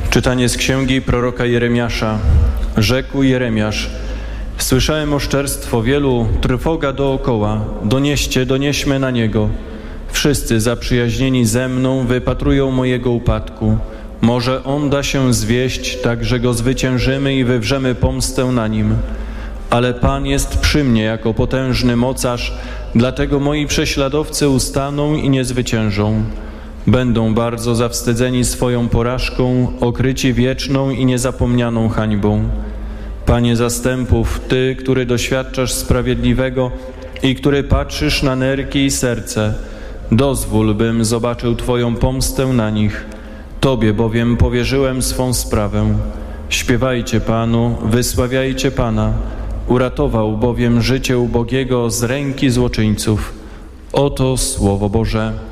Czytanie z księgi proroka Jeremiasza. Rzekł Jeremiasz: słyszałem oszczerstwo wielu, trwoga dookoła. Donieśmy na niego. Wszyscy zaprzyjaźnieni ze mną wypatrują mojego upadku. Może on da się zwieść, tak że go zwyciężymy i wywrzemy pomstę na nim. Ale Pan jest przy mnie jako potężny mocarz, dlatego moi prześladowcy ustaną i nie zwyciężą. Będą bardzo zawstydzeni swoją porażką, okryci wieczną i niezapomnianą hańbą. Panie zastępów, Ty, który doświadczasz sprawiedliwego i który patrzysz na nerki i serce, dozwól, bym zobaczył Twoją pomstę na nich. Tobie bowiem powierzyłem swą sprawę. Śpiewajcie Panu, wysławiajcie Pana. Uratował bowiem życie ubogiego z ręki złoczyńców. Oto Słowo Boże.